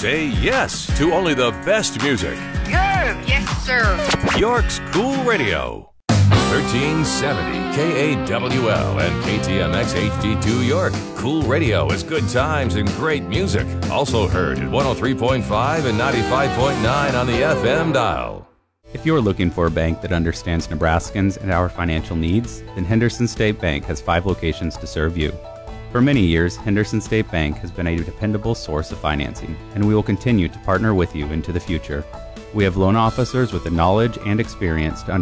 say yes to only the best music. Yes, sir. York's Cool Radio. 1370 KAWL and KTMX HD2 York. Cool Radio is good times and great music. Also heard at 103.5 and 95.9 on the FM dial. If you're looking for a bank that understands Nebraskans and our financial needs, then Henderson State Bank has 5 locations to serve you. For many years, Henderson State Bank has been a dependable source of financing, and we will continue to partner with you into the future. We have loan officers with the knowledge and experience to